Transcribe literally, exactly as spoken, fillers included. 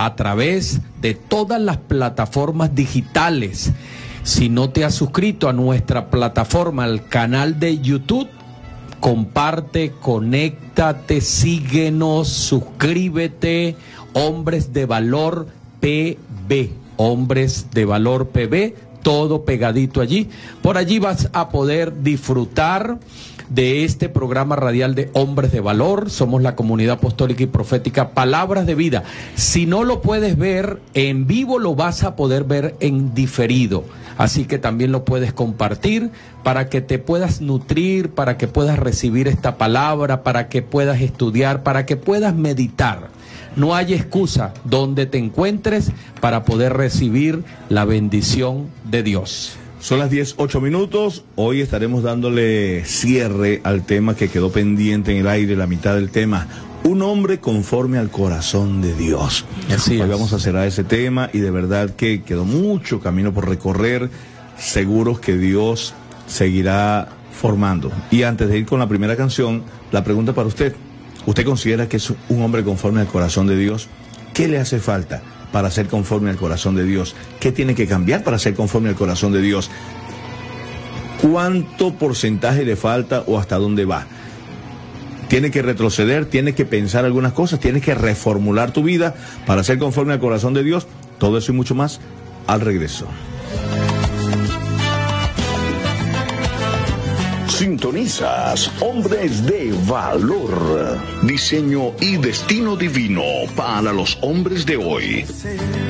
a través de todas las plataformas digitales. Si no te has suscrito a nuestra plataforma, al canal de YouTube, comparte, conéctate, síguenos, suscríbete. Hombres de Valor P B, Hombres de Valor P B, todo pegadito allí. Por allí vas a poder disfrutar de este programa radial de Hombres de Valor. Somos la comunidad apostólica y profética Palabras de Vida. Si no lo puedes ver en vivo, lo vas a poder ver en diferido. Así que también lo puedes compartir para que te puedas nutrir, para que puedas recibir esta palabra, para que puedas estudiar, para que puedas meditar. No hay excusa donde te encuentres para poder recibir la bendición de Dios. Son las diez, ocho minutos. Hoy estaremos dándole cierre al tema que quedó pendiente en el aire, la mitad del tema. Un hombre conforme al corazón de Dios. Así es. Hoy vamos a cerrar ese tema y de verdad que quedó mucho camino por recorrer. Seguros que Dios seguirá formando. Y antes de ir con la primera canción, la pregunta para usted. ¿Usted considera que es un hombre conforme al corazón de Dios? ¿Qué le hace falta para ser conforme al corazón de Dios? ¿Qué tiene que cambiar para ser conforme al corazón de Dios? ¿Cuánto porcentaje le falta o hasta dónde va? ¿Tiene que retroceder? ¿Tiene que pensar algunas cosas? ¿Tiene que reformular tu vida para ser conforme al corazón de Dios? Todo eso y mucho más al regreso. Sintonizas Hombres de Valor, diseño y destino divino para los hombres de hoy.